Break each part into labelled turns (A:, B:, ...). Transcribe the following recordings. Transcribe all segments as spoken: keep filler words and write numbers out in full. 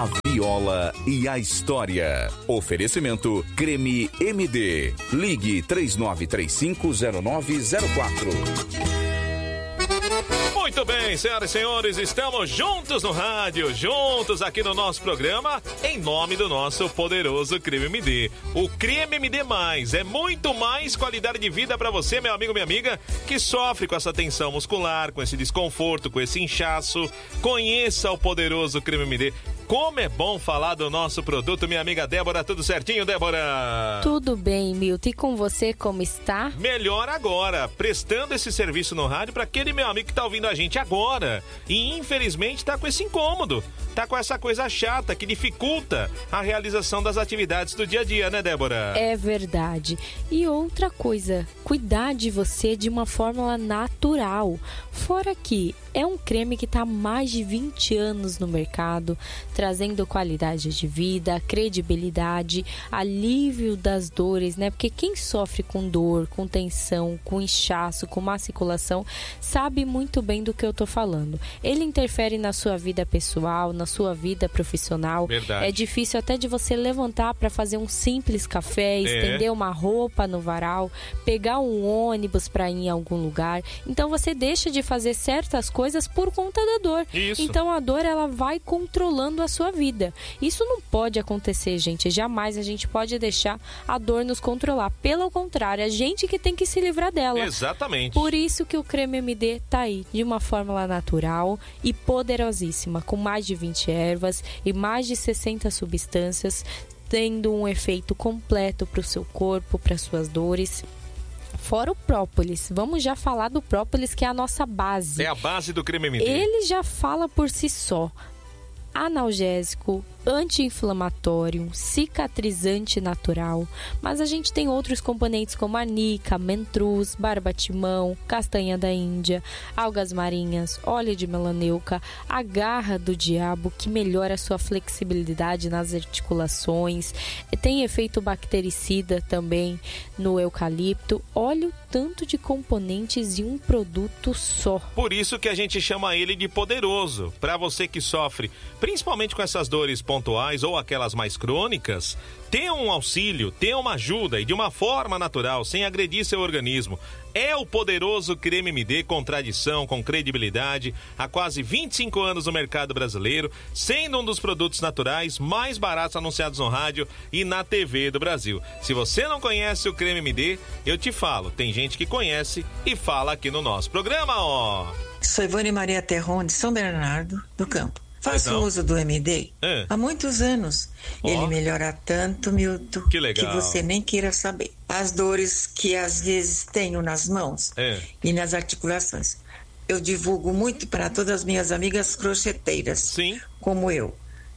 A: A viola e a história. Oferecimento Creme M D. Ligue três nove três cinco zero nove zero quatro.
B: Muito bem, senhoras e senhores, estamos juntos no rádio, juntos aqui no nosso programa, em nome do nosso poderoso Creme M D. O Creme M D mais é muito mais qualidade de vida para você, meu amigo, minha amiga, que sofre com essa tensão muscular, com esse desconforto, com esse inchaço. Conheça o poderoso Creme M D. Como é bom falar do nosso produto, minha amiga Débora. Tudo certinho, Débora?
C: Tudo bem, Milton. E com você, como está?
B: Melhor agora, prestando esse serviço no rádio para aquele meu amigo que tá ouvindo a gente agora e infelizmente tá com esse incômodo, tá com essa coisa chata que dificulta a realização das atividades do dia a dia, né, Débora?
C: É verdade. E outra coisa, cuidar de você de uma fórmula natural. Fora que é um creme que está há mais de vinte anos no mercado, trazendo qualidade de vida, credibilidade, alívio das dores, né? Porque quem sofre com dor, com tensão, com inchaço, com má circulação, sabe muito bem do que eu tô falando. Ele interfere na sua vida pessoal, na sua vida profissional.
B: Verdade.
C: É difícil até de você levantar para fazer um simples café, estender é. uma roupa no varal, pegar um ônibus para ir em algum lugar. Então você deixa de fazer certas coisas por conta da dor.
B: Isso.
C: Então a dor, ela vai controlando a sua vida. Isso não pode acontecer, gente. Jamais a gente pode deixar a dor nos controlar. Pelo contrário, a gente que tem que se livrar dela.
B: Exatamente.
C: Por isso que o Creme M D tá aí, de uma fórmula natural e poderosíssima, com mais de vinte ervas e mais de sessenta substâncias, tendo um efeito completo para o seu corpo, para suas dores. Fora o própolis, vamos já falar do própolis, que é a nossa base.
B: É a base do Creme M D.
C: Ele já fala por si só. Analgésico, anti-inflamatório, cicatrizante natural, mas a gente tem outros componentes como arnica, mentruz, barbatimão, castanha da Índia, algas marinhas, óleo de melaneuca, a garra do diabo, que melhora a sua flexibilidade nas articulações, tem efeito bactericida também no eucalipto. Olha o tanto de componentes em um produto só.
B: Por isso que a gente chama ele de poderoso. Para você que sofre principalmente com essas dores pontuais ou aquelas mais crônicas, ter um auxílio, ter uma ajuda e de uma forma natural, sem agredir seu organismo. É o poderoso Creme M D, com tradição, com credibilidade, há quase vinte e cinco anos no mercado brasileiro, sendo um dos produtos naturais mais baratos anunciados no rádio e na T V do Brasil. Se você não conhece o Creme M D, eu te falo, tem gente que conhece e fala aqui no nosso programa, ó.
D: Sou Ivone Maria Terron, de São Bernardo do Campo. Faço
B: Então.
D: uso do M D
B: É.
D: há muitos anos.
B: Ó.
D: Ele melhora tanto, Milton,
B: Que legal.
D: que você nem queira saber. As dores que às vezes tenho nas mãos
B: É.
D: e nas articulações. Eu divulgo muito para todas as minhas amigas crocheteiras,
B: Sim.
D: como eu.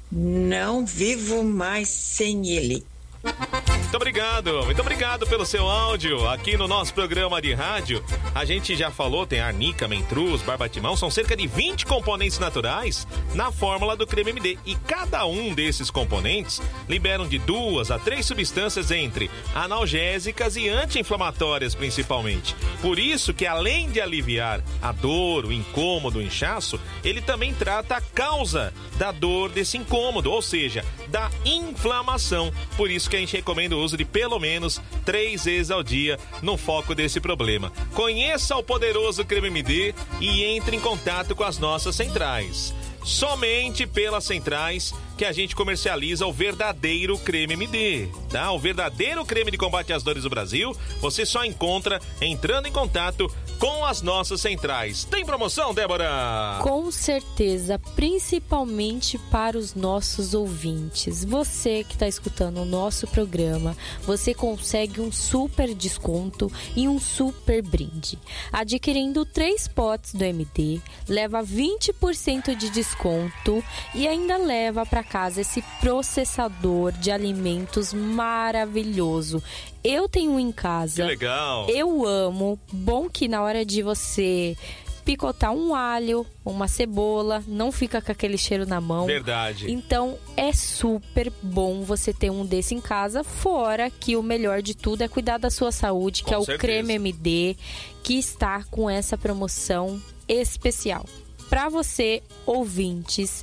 D: Não vivo mais sem ele.
B: Muito obrigado, muito obrigado pelo seu áudio aqui no nosso programa de rádio. A gente já falou, tem arnica, mentruz, barbatimão, são cerca de vinte componentes naturais na fórmula do Creme M D. E cada um desses componentes liberam de duas a três substâncias entre analgésicas e anti-inflamatórias principalmente. Por isso que além de aliviar a dor, o incômodo, o inchaço, ele também trata a causa da dor, desse incômodo, ou seja, da inflamação. Por isso que a gente recomenda o uso de pelo menos três vezes ao dia no foco desse problema. Conheça o poderoso Creme M D e entre em contato com as nossas centrais. Somente pelas centrais que a gente comercializa o verdadeiro Creme M D, tá? O verdadeiro creme de combate às dores do Brasil, você só encontra entrando em contato com as nossas centrais. Tem promoção, Débora?
C: Com certeza, principalmente para os nossos ouvintes. Você que está escutando o nosso programa, você consegue um super desconto e um super brinde. Adquirindo três potes do M D, leva vinte por cento de desconto e ainda leva para casa esse processador de alimentos maravilhoso. Eu tenho um em casa.
B: Que legal.
C: Eu amo. Bom que na hora de você picotar um alho, uma cebola, não fica com aquele cheiro na mão.
B: Verdade.
C: Então é super bom você ter um desse em casa, fora que o melhor de tudo é cuidar da sua saúde, que
B: Com
C: é o
B: certeza.
C: Creme M D, que está com essa promoção especial. Para você, ouvintes,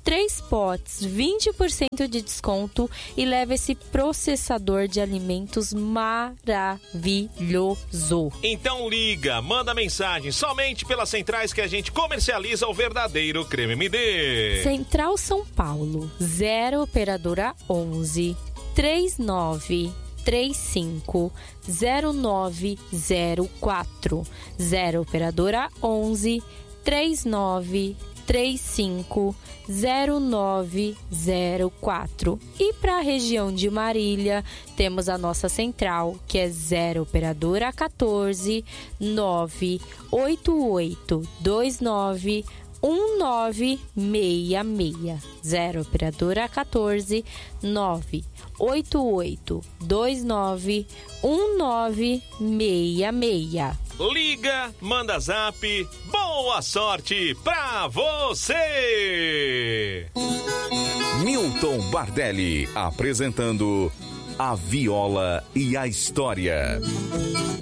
C: três potes, vinte por cento de desconto e leva esse processador de alimentos maravilhoso.
B: Então liga, manda mensagem somente pelas centrais que a gente comercializa o verdadeiro Creme M D.
C: Central São Paulo, zero operadora onze, três nove três cinco zero nove zero quatro, zero operadora onze, três nove três cinco zero nove zero quatro. E para a região de Marília, temos a nossa central, que é zero operadora quatorze, nove oito oito dois nove um nove seis seis, zero operadora quatorze, nove oito oito dois nove um nove seis seis.
B: Liga, manda zap, boa sorte pra você!
A: Milton Bardelli apresentando A Viola e a História.